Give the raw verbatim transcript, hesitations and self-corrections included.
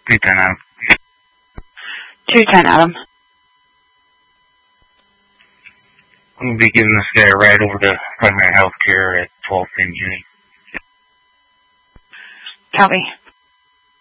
two ten, Adam. two ten, Adam. I'm going to be giving this guy a ride over to primary health care at twelve Saint Junie. Copy.